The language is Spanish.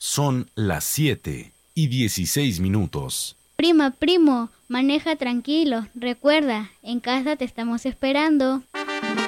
Son las 7:16. Primo, maneja tranquilo. Recuerda, en casa te estamos esperando.